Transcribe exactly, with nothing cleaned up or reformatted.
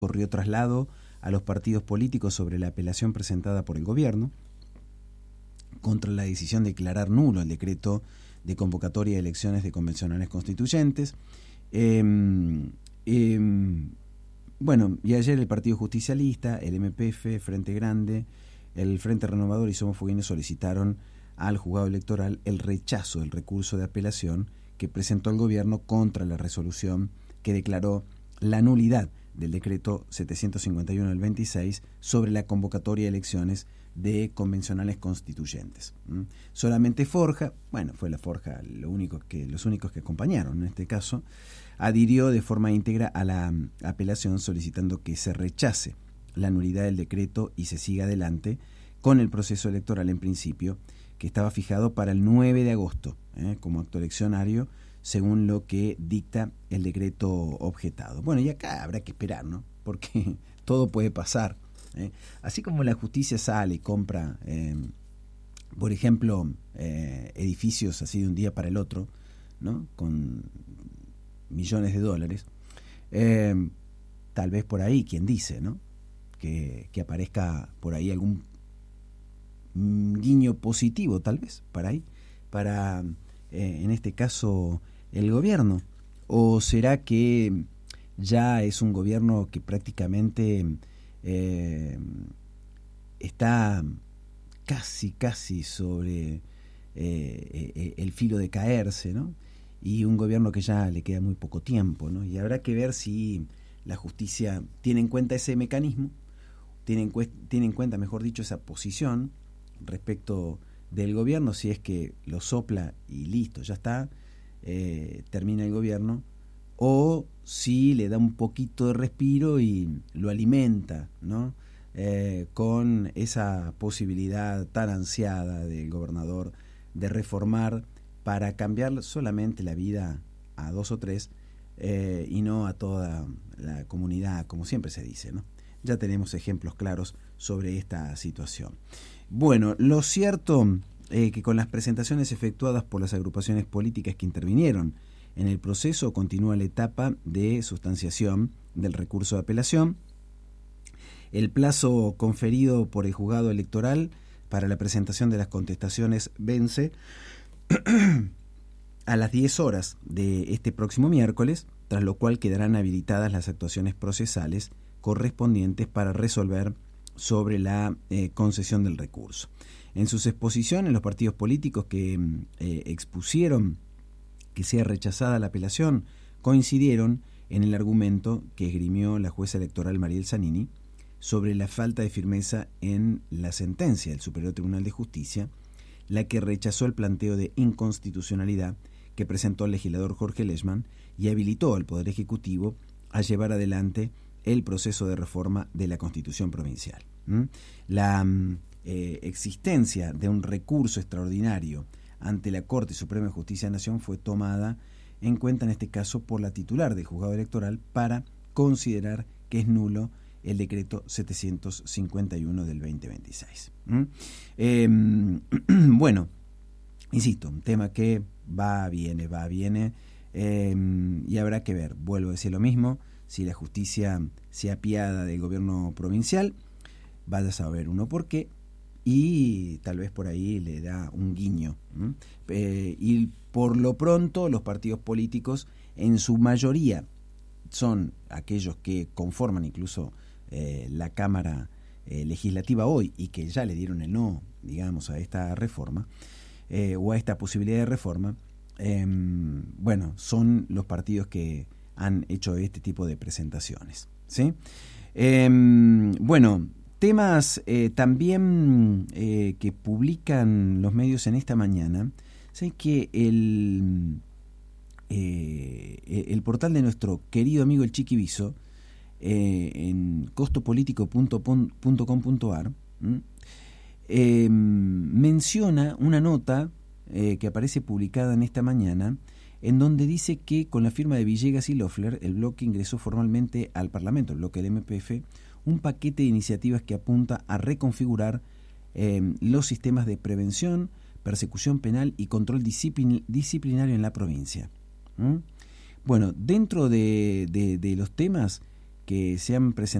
corrió traslado a los partidos políticos sobre la apelación presentada por el gobierno contra la decisión de declarar nulo el decreto de convocatoria de elecciones de convencionales constituyentes. Eh, eh, bueno, y ayer el Partido Justicialista, el M P F, Frente Grande, el Frente Renovador y Somos Fueguinos solicitaron al juzgado electoral el rechazo del recurso de apelación que presentó el gobierno contra la resolución que declaró la nulidad del decreto setecientos cincuenta y uno del veintiséis sobre la convocatoria de elecciones de convencionales constituyentes. ¿Mm? Solamente Forja, bueno, fue la Forja lo único que, los únicos que acompañaron en este caso, adhirió de forma íntegra a la apelación solicitando que se rechace la nulidad del decreto y se siga adelante con el proceso electoral en principio, que estaba fijado para el nueve de agosto, ¿eh? como acto eleccionario, según lo que dicta el decreto objetado. Bueno, y acá habrá que esperar, ¿no? Porque todo puede pasar. ¿eh? Así como la justicia sale y compra, eh, por ejemplo, eh, edificios así de un día para el otro, ¿no? Con millones de dólares, eh, tal vez por ahí, quien dice, ¿no? Que, que aparezca por ahí algún guiño positivo, tal vez, para ahí, para, eh, en este caso, el gobierno. ¿O será que ya es un gobierno que prácticamente eh, está casi, casi sobre eh, el filo de caerse, ¿no? Y un gobierno que ya le queda muy poco tiempo, ¿no? Y habrá que ver si la justicia tiene en cuenta ese mecanismo, tiene en, tiene en cuenta, mejor dicho, esa posición respecto del gobierno, si es que lo sopla y listo, ya está, eh, termina el gobierno, o si le da un poquito de respiro y lo alimenta, ¿no? Eh, con esa posibilidad tan ansiada del gobernador de reformar para cambiar solamente la vida a dos o tres eh, y no a toda la comunidad, como siempre se dice, ¿no? Ya tenemos ejemplos claros sobre esta situación. Bueno, lo cierto es eh, que con las presentaciones efectuadas por las agrupaciones políticas que intervinieron en el proceso, continúa la etapa de sustanciación del recurso de apelación. El plazo conferido por el juzgado electoral para la presentación de las contestaciones vence a las diez horas de este próximo miércoles, tras lo cual quedarán habilitadas las actuaciones procesales correspondientes para resolver sobre la eh, concesión del recurso. En sus exposiciones, los partidos políticos que eh, expusieron que sea rechazada la apelación coincidieron en el argumento que esgrimió la jueza electoral Mariel Zanini sobre la falta de firmeza en la sentencia del Superior Tribunal de Justicia, la que rechazó el planteo de inconstitucionalidad que presentó el legislador Jorge Lechmann y habilitó al Poder Ejecutivo a llevar adelante el proceso de reforma de la Constitución provincial. ¿Mm? La eh, existencia de un recurso extraordinario ante la Corte Suprema de Justicia de la Nación fue tomada en cuenta en este caso por la titular del juzgado electoral para considerar que es nulo el decreto setecientos cincuenta y uno del veinte veintiséis. ¿Mm? Eh, bueno, insisto, un tema que va, viene, va, viene, eh, y habrá que ver, vuelvo a decir lo mismo, si la justicia se apiada del gobierno provincial, vaya a saber uno por qué, y tal vez por ahí le da un guiño. ¿Mm? Eh, y por lo pronto los partidos políticos, en su mayoría, son aquellos que conforman incluso eh, la Cámara eh, Legislativa hoy y que ya le dieron el no, digamos, a esta reforma, eh, o a esta posibilidad de reforma, eh, bueno, son los partidos que han hecho este tipo de presentaciones, ¿sí? Eh, bueno, temas eh, también eh, que publican los medios en esta mañana, sé que el, eh, el portal de nuestro querido amigo el Chiqui Viso, eh, en costopolitico punto com punto ar, eh, menciona una nota eh, que aparece publicada en esta mañana, en donde dice que con la firma de Villegas y Loeffler, el bloque ingresó formalmente al Parlamento, el bloque del M P F, un paquete de iniciativas que apunta a reconfigurar eh, los sistemas de prevención, persecución penal y control disciplin disciplinario en la provincia. ¿Mm? Bueno, dentro de, de, de los temas que se han presentado